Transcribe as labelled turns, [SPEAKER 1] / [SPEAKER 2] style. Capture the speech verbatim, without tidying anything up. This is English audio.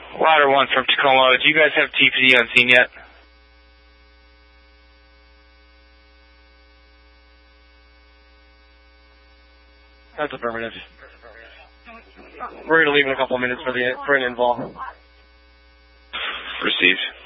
[SPEAKER 1] Ladder one from Tacoma, do you guys have T P D on scene yet? That's affirmative. We're going to leave in a couple of minutes for the for an involve.
[SPEAKER 2] Received.